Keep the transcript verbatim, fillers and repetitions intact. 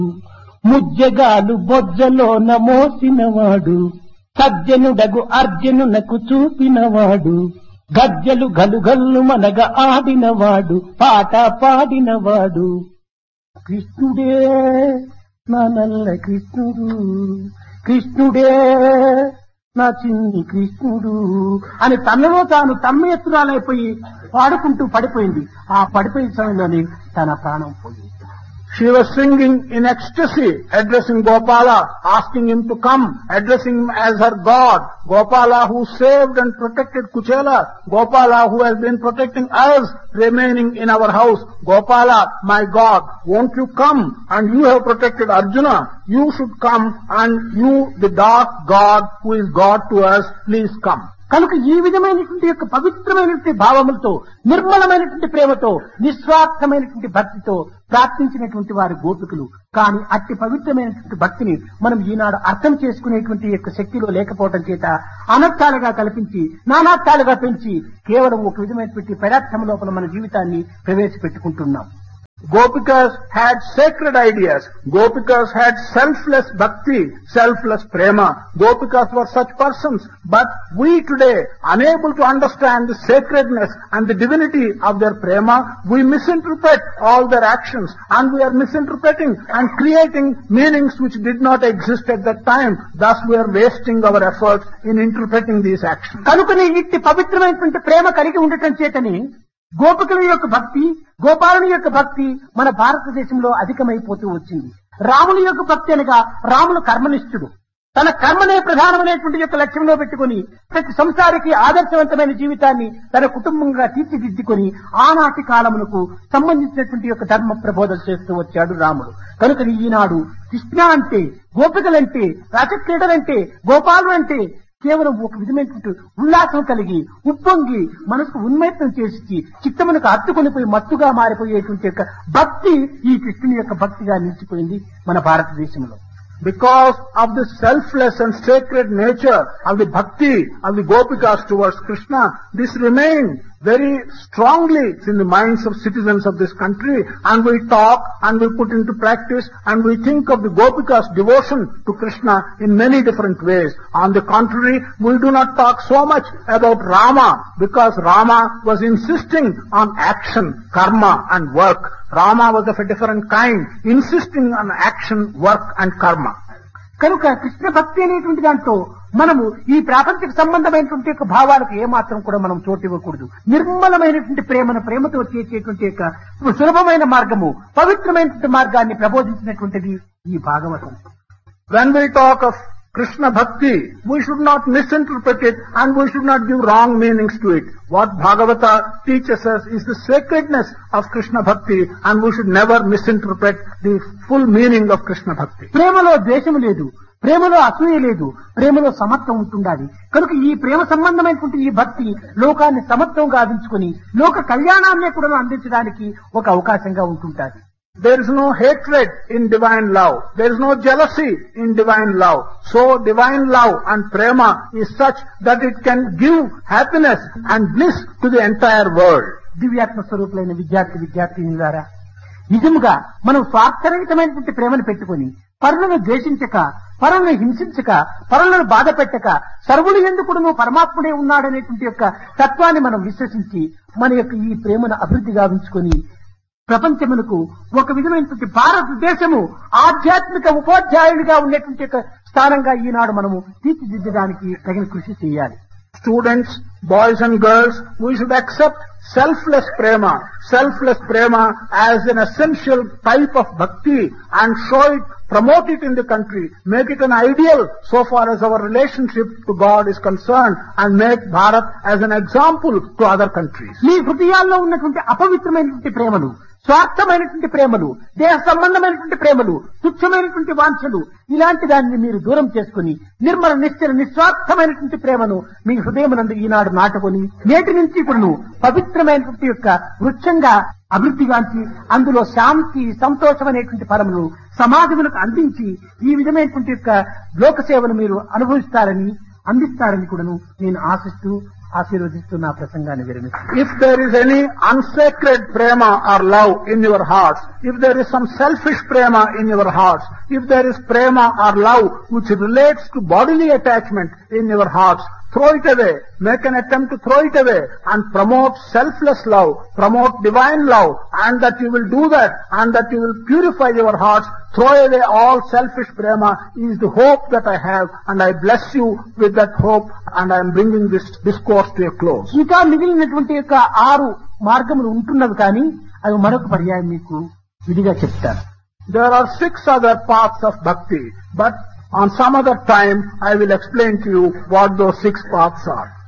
ముజ్జగాలు బొజ్జలోన మోసినవాడు, సజ్జనుడగు అర్జునునకు చూపినవాడు, గజ్జలు గలుగల్లు మనగ ఆడినవాడు, పాట పాడినవాడు. కృష్ణుడే నా నల్ల కృష్ణుడు, కృష్ణుడే నా చిన్ని కృష్ణుడు అని తనలో తాను తమ్మెత్తురాలైపోయి పాడుకుంటూ పడిపోయింది. ఆ పడిపోయిన సమయంలోనే తన ప్రాణం పోయింది. She was singing in ecstasy, addressing Gopala, asking him to come, addressing him as her God. Gopala who saved and protected Kuchela. Gopala who has been protecting us, remaining in our house. Gopala, my God, won't you come? And you have protected Arjuna. You should come, and you, the dark God who is God to us, please come. కనుక ఈ విధమైనటువంటి యొక్క పవిత్రమైనటువంటి భావములతో, నిర్మలమైనటువంటి ప్రేమతో, నిస్వార్థమైనటువంటి భక్తితో ప్రార్థించినటువంటి వారి గోపికలు. కానీ అట్టి పవిత్రమైనటువంటి భక్తిని మనం ఈనాడు అర్థం చేసుకునేటువంటి యొక్క శక్తిలో లేకపోవడం చేత అనర్థాలుగా కల్పించి, నానార్థాలుగా పెంచి కేవలం ఒక విధమైనటువంటి పదార్థం లోపల మన జీవితాన్ని ప్రవేశపెట్టుకుంటున్నాం. Gopikas had sacred ideas. Gopikas had selfless bhakti, selfless prema. Gopikas were such persons. But we today, unable to understand the sacredness and the divinity of their prema, we misinterpret all their actions, and we are misinterpreting and creating meanings which did not exist at that time. Thus we are wasting our efforts in interpreting these actions. కనుకనే ఇట్టి పవిత్రమైనటువంటి ప్రేమ కలిగి ఉండటం చేతని గోపికల యొక్క భక్తి, గోపాలుని యొక్క భక్తి మన భారతదేశంలో అధికమైపోతూ వచ్చింది. రాముని యొక్క భక్తి అనగా రాముడు కర్మనిష్ఠుడు. తన కర్మనే ప్రధానమైనటువంటి యొక్క లక్ష్యంలో పెట్టుకుని ప్రతి సంసారికి ఆదర్శవంతమైన జీవితాన్ని తన కుటుంబంగా తీర్చిదిద్దుకొని ఆనాటి కాలమునకు సంబంధించినటువంటి యొక్క ధర్మ ప్రబోధన చేస్తూ వచ్చాడు రాముడు. కనుక ఈనాడు కృష్ణ అంటే, గోపికలంటే, రాసక్రీడలంటే, గోపాలు అంటే కేవలం ఒక విధమైనటువంటి ఉల్లాసం కలిగి ఉప్పొంగి మనసుకు ఉన్మేతం చేసి చిత్తమునకు హత్తుకొనిపోయి మత్తుగా మారిపోయేటువంటి యొక్క భక్తి ఈ కృష్ణుని యొక్క భక్తిగా నిలిచిపోయింది మన భారతదేశంలో. Because of the selfless and sacred nature of the bhakti of the Gopikas towards Krishna, this remained very strongly in the minds of citizens of this country, and we talk and we put into practice and we think of the Gopikas' devotion to Krishna in many different ways. On the contrary, we do not talk so much about Rama, because Rama was insisting on action, karma and work. Rama was of a different kind, insisting on action, work and karma. కనుక కృష్ణ భక్తి అనేటువంటి దాంట్లో మనము ఈ ప్రాపంచిక సంబంధమైనటువంటి యొక్క భావాలకు ఏమాత్రం కూడా మనం చోటు ఇవ్వకూడదు. నిర్మలమైనటువంటి ప్రేమను ప్రేమతో చేసేటువంటి యొక్క సులభమైన మార్గము, పవిత్రమైనటువంటి మార్గాన్ని ప్రబోధించినటువంటిది ఈ Bhagavatam. When we talk of Krishna Bhakti, we should not misinterpret it and we should not give wrong meanings to it. What Bhagavata teaches us is the sacredness of Krishna Bhakti, and we should never misinterpret the full meaning of Krishna Bhakti. ప్రేమలో ద్వేషం లేదు, ప్రేమలో అసూయ లేదు, ప్రేమలో సమత్వం ఉంటుండాలి. కనుక ఈ ప్రేమ సంబంధమైనటువంటి ఈ భక్తి లోకాన్ని సమత్వంగా అందించుకుని లోక కళ్యాణాన్ని కూడా అందించడానికి ఒక అవకాశంగా ఉంటుంటాది. There is no hatred in divine love. There is no jealousy in divine love. So divine love and prema is such that it can give happiness and bliss to the entire world. దివ్యాత్మ స్వరూపులైన విద్యార్థి విద్యార్థినిలారా, నిజముగా మనం స్వార్థరహితమైనటువంటి ప్రేమను పెట్టుకుని పరులను ద్వేషించక, పరులను హింసించక, పరులను బాధ పెట్టక, సర్వులు ఎందుకు పరమాత్ముడే ఉన్నాడనేటువంటి యొక్క తత్వాన్ని మనం విశ్వసించి మన యొక్క ఈ ప్రేమను అభివృద్ధి గావించుకొని ప్రపంచమునకు ఒక విధమైనటువంటి భారతదేశము ఆధ్యాత్మిక ఉపాధ్యాయుడిగా ఉండేటువంటి స్థానంగా ఈనాడు మనము తీర్చిదిద్దడానికి తగిన కృషి చేయాలి. Students, boys and girls, we should accept selfless prema, selfless prema as an essential type of bhakti and show it, promote it in the country, make it an ideal so far as our relationship to God is concerned, and make Bharat as an example to other countries. మీ హృదయాల్లో ఉన్నటువంటి అపవిత్రమైనటువంటి ప్రేమలు, స్వార్థమైనటువంటి ప్రేమలు, దేహ సంబంధమైనటువంటి ప్రేమలు, తుచ్చమైనటువంటి వాంఛలు, ఇలాంటి దాన్ని మీరు దూరం చేసుకుని నిర్మల నిశ్చల నిస్వార్థమైనటువంటి ప్రేమను మీ హృదయమునందు ఈనాడు నాటుకొని నేటి నుంచి ఇప్పుడు పవిత్రమైనటువంటి యొక్క వృక్షంగా అభివృద్ధిగాంచి అందులో శాంతి, సంతోషం అనేటువంటి పరమును సమాజములకు అందించి ఈ విధమైనటువంటి యొక్క లోక సేవను మీరు అనుభవిస్తారని, అందిస్తారని కూడాను నేను ఆశిస్తూ ఆశీర్వదిస్తూ నా ప్రసంగాన్ని విరమిస్తున్నాను. If there is any unsacred prema or love in your hearts, if there is some selfish prema in your hearts, if there is prema or love which relates to bodily attachment in your hearts, throw it away. Make an attempt to throw it away and promote selfless love, promote divine love, and that you will do that and that you will purify your hearts. Throw away all selfish prema is the hope that I have, and I bless you with that hope, and I am bringing this discourse to a close. ఇంకా మిగిలినటువంటి యొక్క ఆరు మార్గములు ఉంటున్నవి కానీ అవి మరొక పర్యాయం మీకు విడిగా చెప్తాను. There are six other paths of bhakti, but on some other time I will explain to you what those six paths are.